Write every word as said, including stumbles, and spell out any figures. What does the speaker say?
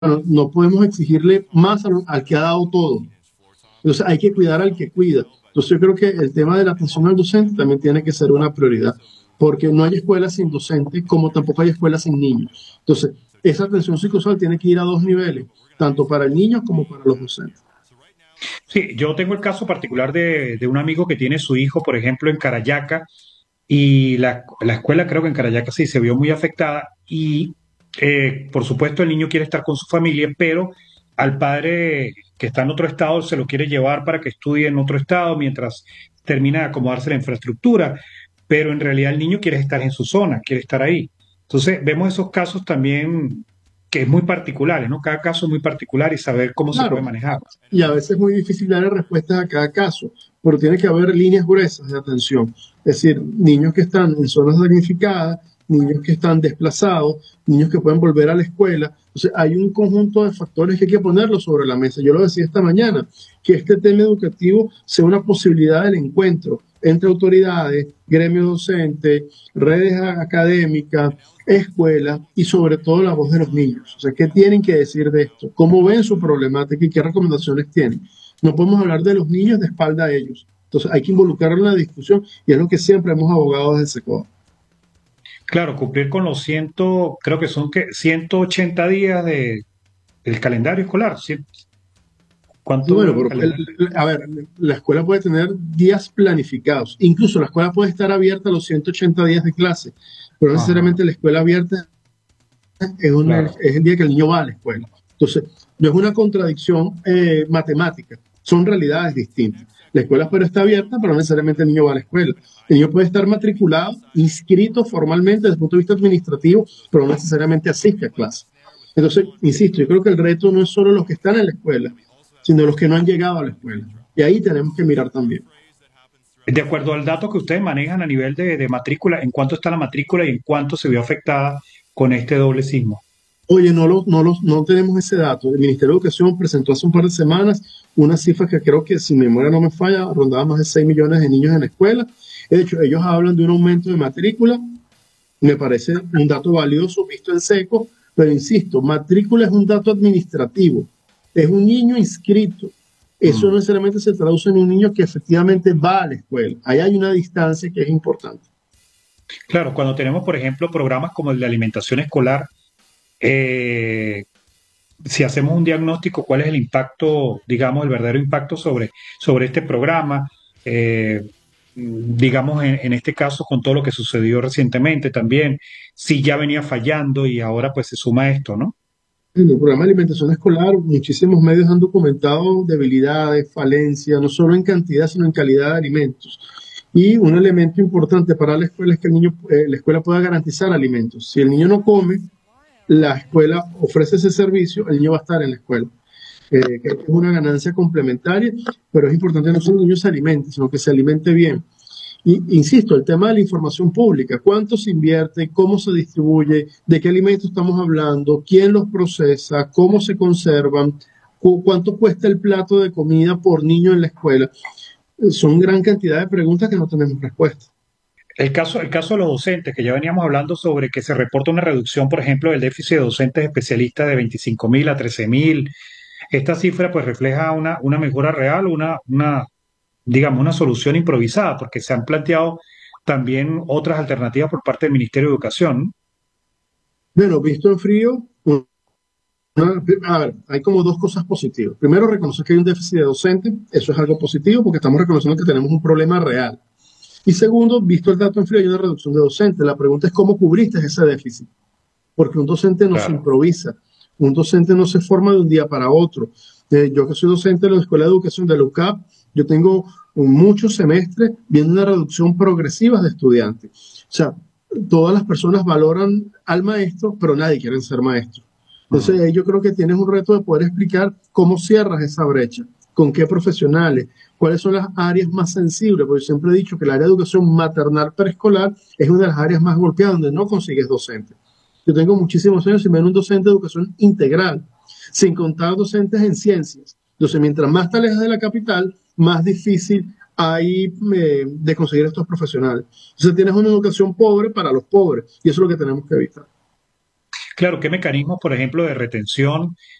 no, no podemos exigirle más al, al que ha dado todo. Entonces hay que cuidar al que cuida. Entonces yo creo que el tema de la atención al docente también tiene que ser una prioridad, porque no hay escuelas sin docentes, como tampoco hay escuelas sin niños. Entonces, esa atención psicosocial tiene que ir a dos niveles, tanto para el niño como para los docentes. Sí, yo tengo el caso particular de, de un amigo que tiene su hijo, por ejemplo, en Carayaca, y la, la escuela creo que en Carayaca sí se vio muy afectada y eh, por supuesto el niño quiere estar con su familia, pero al padre que está en otro estado se lo quiere llevar para que estudie en otro estado mientras termina de acomodarse la infraestructura, pero en realidad el niño quiere estar en su zona, quiere estar ahí. Entonces vemos esos casos también que es muy particulares, ¿no? Cada caso es muy particular y saber cómo se puede Claro, manejar. y a veces es muy difícil dar respuestas a cada caso, pero tiene que haber líneas gruesas de atención. Es decir, niños que están en zonas damnificadas, niños que están desplazados, niños que pueden volver a la escuela. Entonces, hay un conjunto de factores que hay que ponerlos sobre la mesa. Yo lo decía esta mañana, que este tema educativo sea una posibilidad del encuentro entre autoridades, gremio docente, redes académicas, escuelas y sobre todo la voz de los niños. O sea, ¿qué tienen que decir de esto? ¿Cómo ven su problemática y qué recomendaciones tienen? No podemos hablar de los niños de espalda a ellos. Entonces hay que involucrarlos en la discusión y es lo que siempre hemos abogado desde SECOA. Claro, cumplir con los ciento, creo que son que ciento ochenta días de, del calendario escolar. cien. Sí, ¿Cuánto bueno, dura un pero el- calendario? el- a ver, la escuela puede tener días planificados. Incluso la escuela puede estar abierta los ciento ochenta días de clase, pero no Ajá, necesariamente la escuela abierta es, un- es claro. el día que el niño va a la escuela. Entonces, no es una contradicción eh, matemática, son realidades distintas. La escuela puede estar abierta, pero no necesariamente el niño va a la escuela. El niño puede estar matriculado, inscrito formalmente desde el punto de vista administrativo, pero no necesariamente asiste a clase. Entonces, insisto, yo creo que el reto no es solo los que están en la escuela, sino los que no han llegado a la escuela. Y ahí tenemos que mirar también. De acuerdo al dato que ustedes manejan a nivel de, de matrícula, ¿en cuánto está la matrícula y en cuánto se vio afectada con este doble sismo? Oye, no, lo, no, lo, no tenemos ese dato. El Ministerio de Educación presentó hace un par de semanas una cifra que creo que, si mi memoria no me falla, rondaba más de seis millones de niños en la escuela. De hecho, ellos hablan de un aumento de matrícula. Me parece un dato valioso visto en seco, pero insisto, matrícula es un dato administrativo. Es un niño inscrito. Eso no Mm. necesariamente se traduce en un niño que efectivamente va a la escuela. Ahí hay una distancia que es importante. Claro, cuando tenemos, por ejemplo, programas como el de alimentación escolar, eh, si hacemos un diagnóstico, ¿cuál es el impacto, digamos, el verdadero impacto sobre, sobre este programa? Eh, digamos, en, en este caso, con todo lo que sucedió recientemente también, si ya venía fallando y ahora pues se suma esto, ¿no? En el programa de alimentación escolar, muchísimos medios han documentado debilidades, falencias, no solo en cantidad, sino en calidad de alimentos. Y un elemento importante para la escuela es que el niño, eh, la escuela pueda garantizar alimentos. Si el niño no come, la escuela ofrece ese servicio, el niño va a estar en la escuela. Eh, que es una ganancia complementaria, pero es importante no solo que el niño se alimente, sino que se alimente bien. Y, insisto, el tema de la información pública, cuánto se invierte, cómo se distribuye, de qué alimentos estamos hablando, quién los procesa, cómo se conservan, cu cuánto cuesta el plato de comida por niño en la escuela. Eh, Son gran cantidad de preguntas que no tenemos respuesta. El caso, el caso de los docentes, que ya veníamos hablando sobre que se reporta una reducción, por ejemplo, del déficit de docentes especialistas de veinticinco mil a trece mil. Esta cifra pues refleja una, una mejora real, una, una, digamos, una solución improvisada, porque se han planteado también otras alternativas por parte del Ministerio de Educación, ¿no? Bueno, visto en frío, una, a ver, hay como dos cosas positivas. Primero, reconocer que hay un déficit de docentes, eso es algo positivo porque estamos reconociendo que tenemos un problema real. Y segundo, visto el dato en frío, hay una reducción de docentes. La pregunta es cómo cubriste ese déficit, porque un docente no se Claro. improvisa, un docente no se forma de un día para otro. Eh, yo que soy docente de la Escuela de Educación de la U C A P, yo tengo muchos semestres viendo una reducción progresiva de estudiantes. O sea, todas las personas valoran al maestro, pero nadie quiere ser maestro. Entonces, Mm. ahí yo creo que tienes un reto de poder explicar cómo cierras esa brecha, con qué profesionales, cuáles son las áreas más sensibles, porque yo siempre he dicho que el área de educación maternal preescolar es una de las áreas más golpeadas donde no consigues docentes. Yo tengo muchísimos años sin ver un docente de educación integral, sin contar docentes en ciencias. Entonces, mientras más te alejas de la capital, más difícil hay eh, de conseguir estos profesionales. Entonces, tienes una educación pobre para los pobres y eso es lo que tenemos que evitar. Claro, ¿qué mecanismos, por ejemplo, de retención